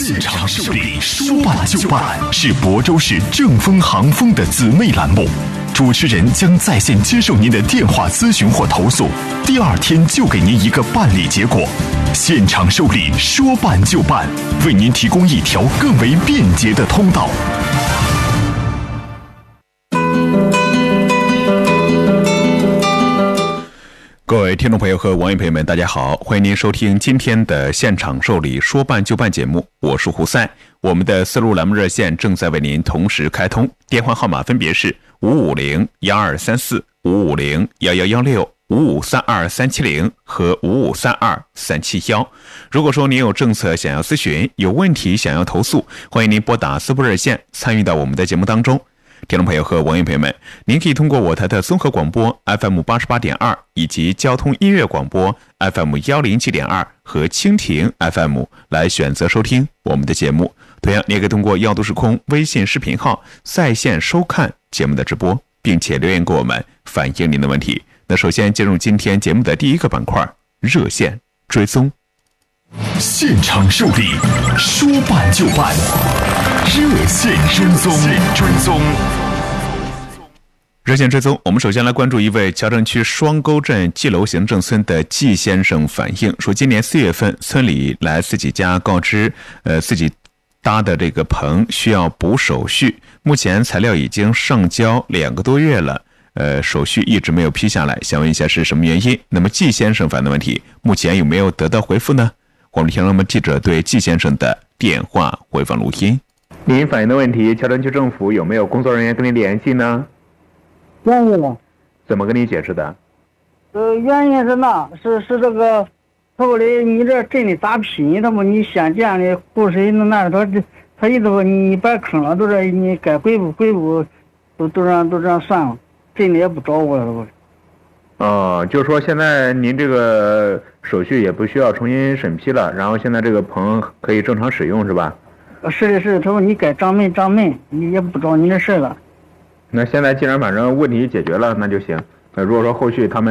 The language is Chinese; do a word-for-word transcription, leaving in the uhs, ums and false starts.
现场受理，说办就办，是亳州市正丰航丰的姊妹栏目。主持人将在线接受您的电话咨询或投诉，第二天就给您一个办理结果。现场受理，说办就办，为您提供一条更为便捷的通道。 各位听众朋友和网友朋友们，大家好，欢迎您收听今天的现场受理说办就办节目，我是胡塞。我们的四路栏目热线正在为您同时开通，电话号码分别是五五零幺二三四、五五零幺幺幺六、五五三二三七零和五五三二三七幺。如果说您有政策想要咨询，有问题想要投诉，欢迎您拨打四部热线参与到我们的节目当中。听众朋友和网友朋友们，您可以通过我台的综合广播 F M 八十八点二 以及交通音乐广播 F M 一零七点二 和蜻蜓 F M 来选择收听我们的节目。同样，你也可以通过耀都时空微信视频号在线收看节目的直播，并且留言给我们反映您的问题。那首先进入今天节目的第一个板块，热线追踪。 现场受理，说办就办，热线追踪。追踪。 热线追踪，我们首先来关注一位桥镇区双沟镇季楼行政村的季先生反映说，今年四月份村里来自己家告知，呃，自己搭的这个棚需要补手续，目前材料已经上交两个多月了，呃，手续一直没有批下来，想问一下是什么原因？那么季先生反映的问题，目前有没有得到回复呢？我们听众们记者对季先生的电话回放录音。您反映的问题，桥镇区政府有没有工作人员跟您联系呢？ 联系了。 怎么跟你解释的？ 呃，原因是那，是是这个，他说的你这镇里咋批？他说你先建的湖水那那他他意思说你摆坑了，都是你该回补回补，都都这样都这样算了，镇里也不找我了。 哦，就是说现在您这个手续也不需要重新审批了，然后现在这个棚可以正常使用是吧？ 是的是，他说你该涨门涨门，你也不找你的事了。 那现在既然反正问题解决了，那就行。那如果说后续他们